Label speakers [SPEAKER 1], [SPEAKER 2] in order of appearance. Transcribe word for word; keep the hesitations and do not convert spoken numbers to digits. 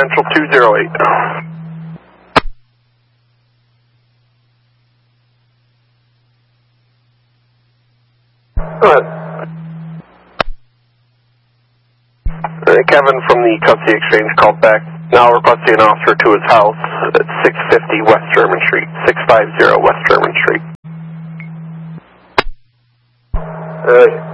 [SPEAKER 1] Central two zero eight. Go ahead. Alright, Kevin from the Custody Exchange called back. Now requesting an officer to his house at six fifty West German Street. six fifty West German Street.
[SPEAKER 2] Alright.